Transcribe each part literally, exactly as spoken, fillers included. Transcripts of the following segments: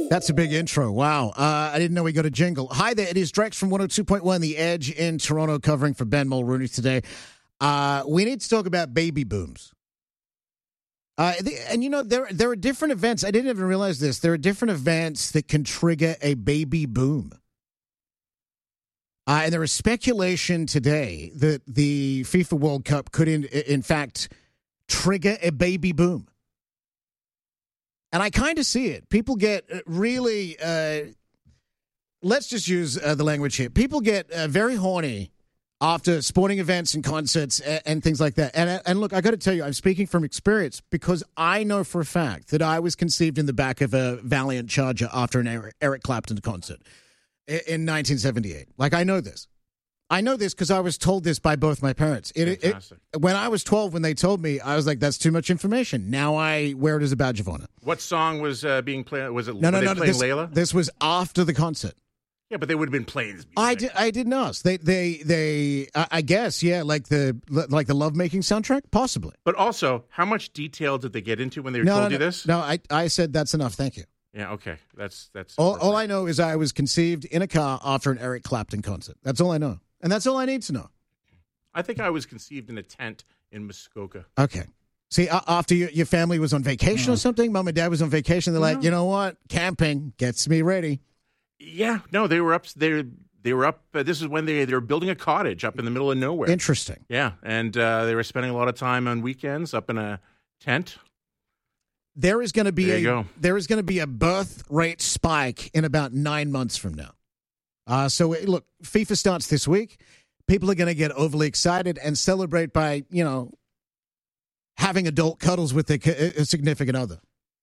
That's a big intro. Wow. Uh, I didn't know we got a jingle. Hi there. It is Drex from one oh two point one The Edge in Toronto, covering for Ben Mulrooney today. Uh, we need to talk about baby booms. Uh, the, and, you know, there, there are different events. I didn't even realize this. There are different events that can trigger a baby boom. Uh, and there is speculation today that the FIFA World Cup could, in, in fact, trigger a baby boom. And I kind of see it. People get really, uh, let's just use uh, the language here. People get uh, very horny after sporting events and concerts and, and things like that. And, and look, I got to tell you, I'm speaking from experience because I know for a fact that I was conceived in the back of a Valiant Charger after an Eric, Eric Clapton concert in, in nineteen seventy-eight. Like, I know this. I know this because I was told this by both my parents. It, it, when I was twelve, when they told me, I was like, that's too much information. Now I wear it as a badge of honor. What song was uh, being played? Was it no, no, were they no, playing this, Layla? This was after the concert. Yeah, but they would have been playing this music. I, did, I didn't ask. They, they, they. I, I guess, yeah, like the like the lovemaking soundtrack, possibly. But also, how much detail did they get into when they no, told no, you no, this? No, I, I said that's enough. Thank you. Yeah, okay. That's that's all, all I know is I was conceived in a car after an Eric Clapton concert. That's all I know. And that's all I need to know. I think I was conceived in a tent in Muskoka. Okay. See, uh, after you, your family was on vacation no. or something, mom and dad was on vacation, they're no. like, you know what? Camping gets me ready. Yeah. No, they were up. They they were up. Uh, this is when they they were building a cottage up in the middle of nowhere. Interesting. Yeah, and uh, they were spending a lot of time on weekends up in a tent. There is going to be there a you go. there is going to be a birth rate spike in about nine months from now. Uh, so look, FIFA starts this week. People are going to get overly excited and celebrate by, you know, having adult cuddles with their a significant other.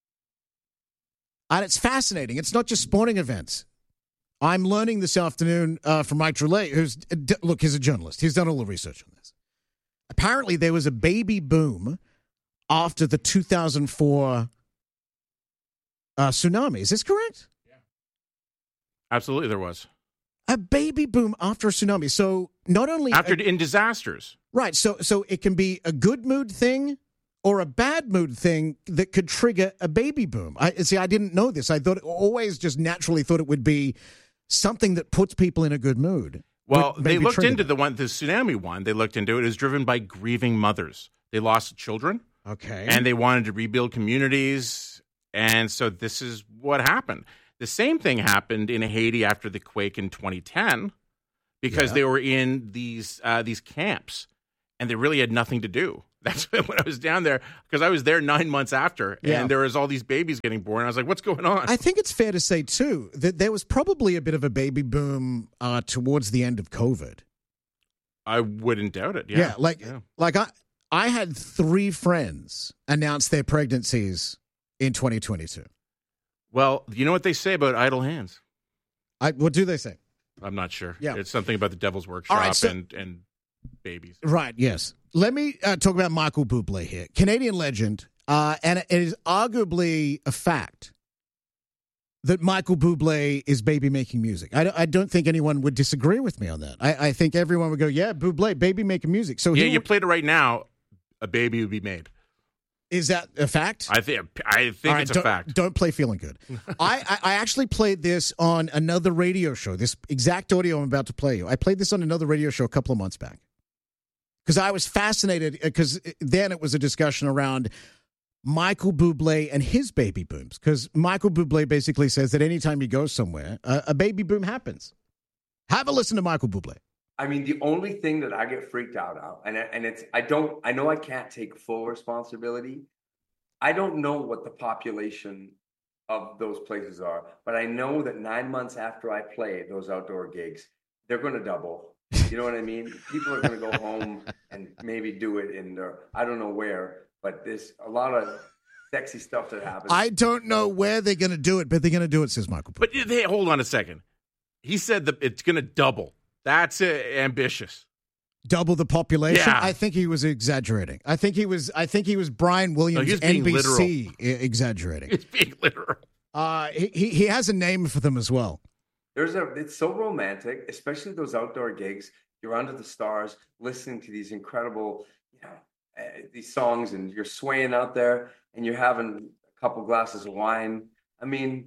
And it's fascinating. It's not just sporting events. I'm learning this afternoon uh, from Mike Drolet, who's, look, he's a journalist. He's done all the research on this. Apparently, there was a baby boom after the two thousand four uh, tsunami. Is this correct? Yeah. Absolutely, there was. A baby boom after a tsunami. So not only after a, in disasters, right? So so it can be a good mood thing or a bad mood thing that could trigger a baby boom. I see. I didn't know this. I thought always just naturally thought it would be something that puts people in a good mood. Well, they looked into the one, the tsunami one. They looked into it. It was driven by grieving mothers. They lost children. Okay, and they wanted to rebuild communities, and so this is what happened. The same thing happened in Haiti after the quake in twenty ten because yeah. they were in these uh, these camps and they really had nothing to do. That's when I was down there because I was there nine months after yeah. and there was all these babies getting born. I was like, what's going on? I think it's fair to say, too, that there was probably a bit of a baby boom uh, towards the end of COVID. I wouldn't doubt it. Yeah, yeah like yeah. like I, I had three friends announce their pregnancies in twenty twenty-two. Well, you know what they say about idle hands? I, what do they say? I'm not sure. Yeah. It's something about the Devil's Workshop right, so, and, and babies. Right, yes. Let me uh, talk about Michael Bublé here. Canadian legend, uh, and it is arguably a fact that Michael Bublé is baby-making music. I, I don't think anyone would disagree with me on that. I, I think everyone would go, yeah, Bublé, baby-making music. So yeah, he, you played it right now, a baby would be made. Is that a fact? I think I think right, it's a don't, fact. Don't play feeling good. I, I, I actually played this on another radio show. This exact audio I'm about to play you. I played this on another radio show a couple of months back because I was fascinated because then it was a discussion around Michael Bublé and his baby booms because Michael Bublé basically says that anytime he goes somewhere, a, a baby boom happens. Have a listen to Michael Bublé. I mean, the only thing that I get freaked out of, and and it's I don't I know I can't take full responsibility. I don't know what the population of those places are, but I know that nine months after I play those outdoor gigs, they're going to double. You know what I mean? People are going to go home and maybe do it in their I don't know where, but there's a lot of sexy stuff that happens. I don't know where they're going to do it, but they're going to do it, says Michael Bublé. But hey, hold on a second. He said that it's going to double. That's uh, ambitious. Double the population. Yeah. I think he was exaggerating. I think he was. I think he was Brian Williams, no, N B C, literal. exaggerating. He's being literal. Uh, he he has a name for them as well. There's a. It's so romantic, especially those outdoor gigs. You're under the stars, listening to these incredible, you know, uh, these songs, and you're swaying out there, and you're having a couple glasses of wine. I mean,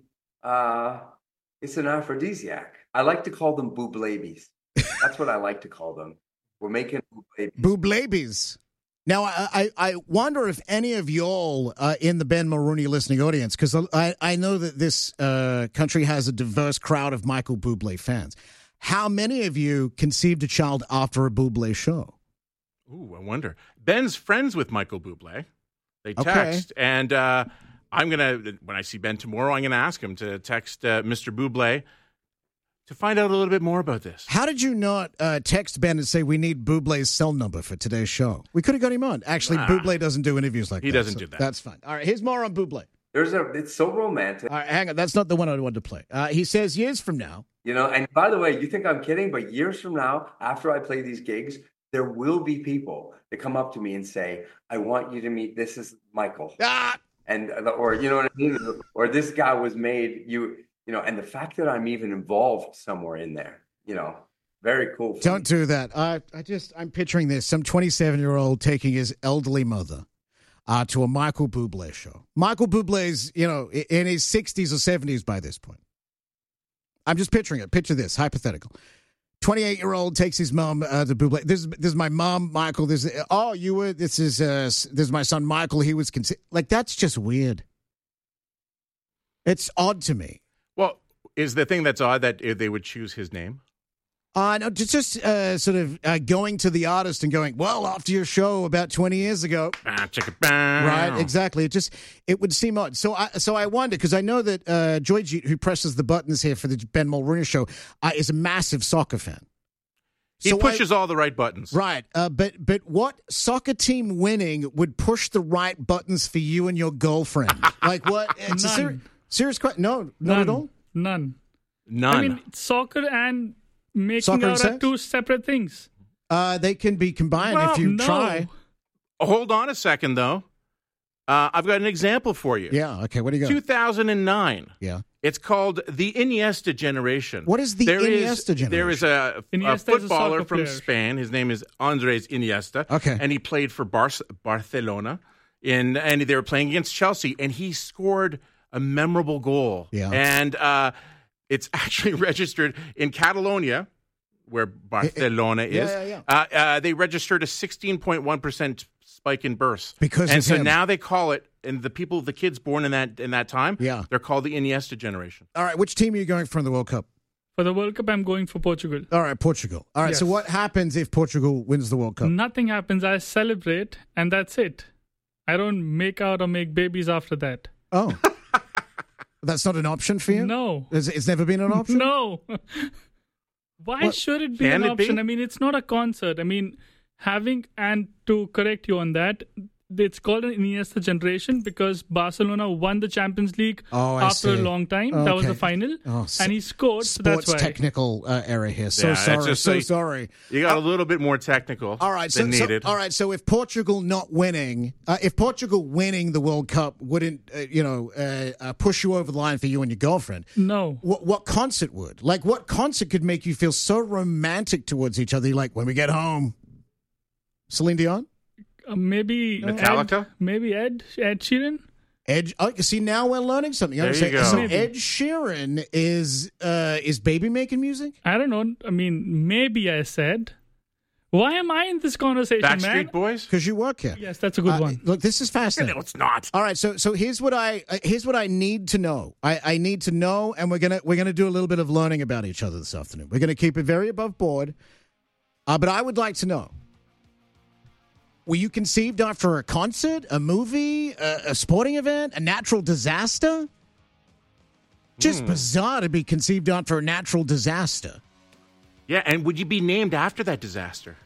uh, it's an aphrodisiac. I like to call them booblabies. That's what I like to call them. We're making booblabies. Booblabies. Now, I, I, I wonder if any of y'all uh, in the Ben Mulrooney listening audience, because I, I know that this uh, country has a diverse crowd of Michael Bublé fans. How many of you conceived a child after a Bublé show? Ooh, I wonder. Ben's friends with Michael Bublé. They Okay. text, and uh, I'm going to, when I see Ben tomorrow, I'm going to ask him to text uh, Mister Bublé to find out a little bit more about this. How did you not uh, text Ben and say we need Bublé's cell number for today's show? We could have got him on. Actually, Ah. Bublé doesn't do interviews like He that. doesn't so do that. That's fine. All right, here's more on Bublé. There's a. It's so romantic. All right, hang on. That's not the one I wanted to play. Uh, he says years from now. You know, and by the way, you think I'm kidding, but years from now, after I play these gigs, there will be people that come up to me and say, I want you to meet, this is Michael. Ah! And, or, you know what I mean? Or this guy was made, you, you know, and the fact that I'm even involved somewhere in there, you know, very cool. for Don't me. do that. I, I just, I'm picturing this. Some twenty-seven-year-old taking his elderly mother uh, to a Michael Bublé show. Michael Bublé's, you know, i- in his sixties or seventies by this point. I'm just picturing it. Picture this, hypothetical. twenty-eight-year-old takes his mom uh, to Bublé. This is this is my mom, Michael. This is, oh, you were. This is uh, this is my son, Michael. He was consi- like that's just weird. It's odd to me. Well, is the thing that's odd that they would choose his name? Uh, no, just, just uh, sort of uh, going to the artist and going, well, after your show about twenty years ago. Bah, chicka, bah. Right, exactly. It just, it would seem odd. So I, so I wonder, because I know that uh, Joyji, who presses the buttons here for the Ben Mulrooney show, uh, is a massive soccer fan. He So I- pushes all the right buttons. Right, uh, but but what soccer team winning would push the right buttons for you and your girlfriend? Like what? It's a None. ser- serious question. No, not at all. None. None. I mean, soccer and making Soccer and out are sex? two separate things. Uh, they can be combined if Well, you no. try. Hold on a second, though. Uh, I've got an example for you. Yeah. Okay. What do you got? two thousand nine. Yeah. It's called the Iniesta generation. What is the There is- Iniesta generation? There is a, a Iniesta is a footballer soccer from player. Spain. His name is Andres Iniesta. Okay. And he played for Bar- Barcelona. In, and they were playing against Chelsea, and he scored a memorable goal. Yeah. And uh, it's actually registered in Catalonia, where Barcelona yeah, is. yeah, yeah. Uh, uh, they registered a sixteen point one percent spike in births. Because and of so him. now they call it, and the people, the kids born in that in that time, Yeah. they're called the Iniesta generation. All right. Which team are you going for in the World Cup? For the World Cup, I'm going for Portugal. All right, Portugal. All right. So Yes. what happens if Portugal wins the World Cup? Nothing happens. I celebrate, and that's it. I don't make out or make babies after that. Oh. That's not an option for you? No. It's, it's never been an option? No. Why What- should it be Can an it be? option? I mean, it's not a concert. I mean, having, and to correct you on that, it's called an Iniesta generation because Barcelona won the Champions League Oh, I after see. a long time. That was Okay. the final. Oh, so- and he scored, so that's Sports why. technical uh, error here. So Yeah, it's sorry. just So like- sorry. You got a little bit more technical All right. So, than so needed. all right. So if Portugal not winning, uh, if Portugal winning the World Cup wouldn't, uh, you know, uh, uh, push you over the line for you and your girlfriend, No. what, what concert would? Like, what concert could make you feel so romantic towards each other? You're like, when we get home, Celine Dion, Uh, maybe Metallica? Ed, maybe Ed Ed Sheeran. Ed. Oh, you see, now we're learning something. There you So- go. So Maybe. Ed Sheeran is uh, is baby making music? I don't know. I mean, maybe I said. Why am I in this conversation, man? Backstreet Boys? Because you work here. Yes, that's a good Uh, one. Look, this is fascinating. No, it's not. All right, so so here's what I uh, here's what I need to know. I, I need to know, and we're gonna we're gonna do a little bit of learning about each other this afternoon. We're gonna keep it very above board, uh, but I would like to know: were you conceived after a concert, a movie, a, a sporting event, a natural disaster? Just bizarre to be conceived after a natural disaster. Yeah, and would you be named after that disaster?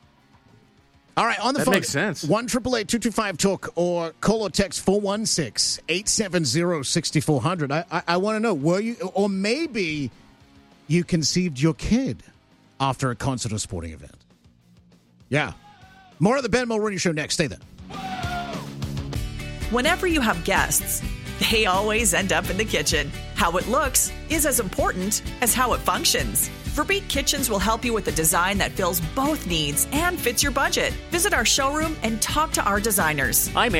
All right, on the That phone. makes sense. one eight eight eight, two two five, talk or call or text four one six, eight seven zero, six four zero zero. I, I, I want to know, were you, or maybe you conceived your kid after a concert or sporting event. Yeah. More of the Ben Mulrooney Show next. Stay there. Whenever you have guests, they always end up in the kitchen. How it looks is as important as how it functions. Verbeek Kitchens will help you with a design that fills both needs and fits your budget. Visit our showroom and talk to our designers. I'm Eric,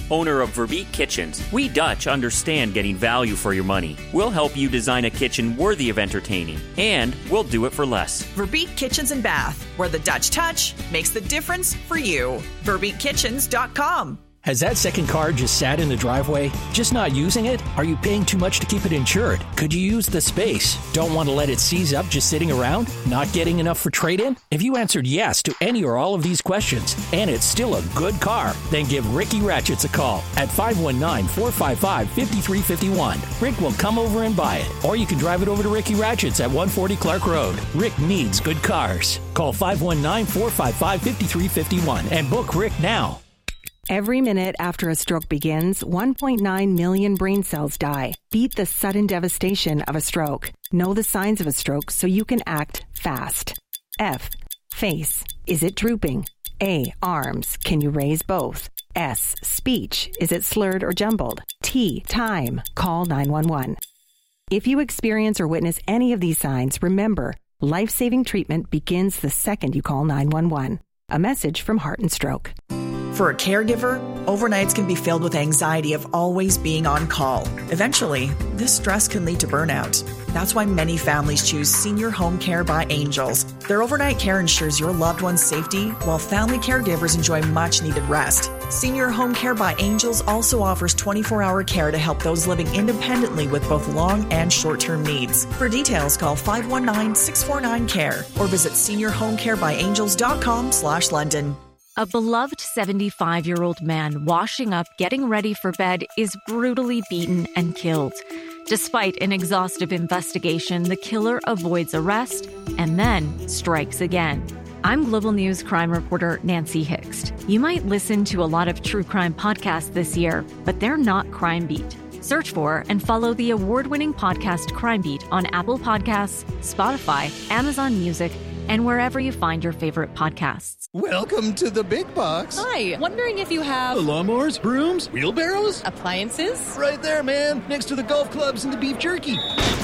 owner of Verbeek Kitchens. We Dutch understand getting value for your money. We'll help you design a kitchen worthy of entertaining, and we'll do it for less. Verbeek Kitchens and Bath, where the Dutch touch makes the difference for you. Verbeek Kitchens dot com. Has that second car just sat in the driveway? Just not using it? Are you paying too much to keep it insured? Could you use the space? Don't want to let it seize up just sitting around? Not getting enough for trade-in? If you answered yes to any or all of these questions, and it's still a good car, then give Ricky Ratchets a call at five one nine, four five five, five three five one. Rick will come over and buy it. Or you can drive it over to Ricky Ratchets at one forty Clark Road. Rick needs good cars. Call five one nine, four five five, five three five one and book Rick now. Every minute after a stroke begins, one point nine million brain cells die. Beat the sudden devastation of a stroke. Know the signs of a stroke so you can act fast. F. Face. Is it drooping? A. Arms. Can you raise both? S. Speech. Is it slurred or jumbled? T. Time. Call nine one one. If you experience or witness any of these signs, remember, life-saving treatment begins the second you call nine one one. A message from Heart and Stroke. For a caregiver, overnights can be filled with anxiety of always being on call. Eventually, this stress can lead to burnout. That's why many families choose Senior Home Care by Angels. Their overnight care ensures your loved one's safety, while family caregivers enjoy much-needed rest. Senior Home Care by Angels also offers twenty-four hour care to help those living independently with both long and short-term needs. For details, call five one nine, six four nine, C A R E or visit senior home care by angels dot com slash London. A beloved seventy-five-year-old man washing up, getting ready for bed, is brutally beaten and killed. Despite an exhaustive investigation, the killer avoids arrest and then strikes again. I'm Global News crime reporter Nancy Hixt. You might listen to a lot of true crime podcasts this year, but they're not Crime Beat. Search for and follow the award-winning podcast Crime Beat on Apple Podcasts, Spotify, Amazon Music, and wherever you find your favorite podcasts. Welcome to the big box. Hi, wondering if you have... lawnmowers, brooms, wheelbarrows? Appliances? Right there, man, next to the golf clubs and the beef jerky.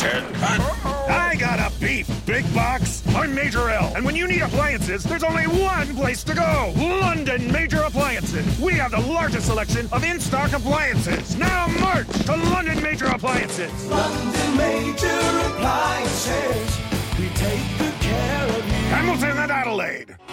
I got a beef big box. I'm Major L, and when you need appliances, there's only one place to go. London Major Appliances. We have the largest selection of in-stock appliances. Now march to London Major Appliances. London Major Appliances. We take good care of you. Hamilton and Adelaide.